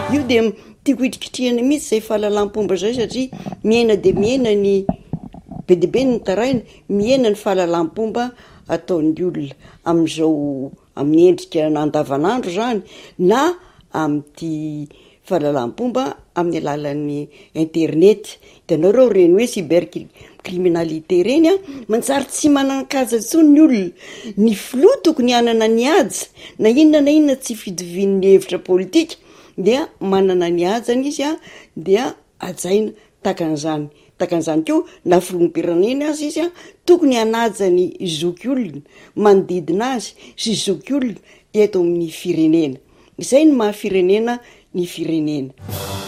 io de tiako hitrikitrihana mihitsy zay fahalalam-pomba zay satria miaina de miaina ny be de be ny taraina, miaina ny fahalalam-pomba ataon'ny olona amin'izao amin'ny endrika andavanandro zany na amin'ity fahalalam-pomba amin'ny alalan'ny internet. De anareo reny hoe cybercriminalité reny a manjary tsy manan-kaja intsony ny olona, ny filoha tokony hanana ny haja na inona tsy fidivin'ny hevitra politika dia manana ny hajany izy a dia ajaina takan'izany koa na filoham-pirenena azy izy a tokony hanaja ny zoky olona manodidina azy sy zoky olona eto amin'ny firenena. Izay ny maha firenena ny firenena.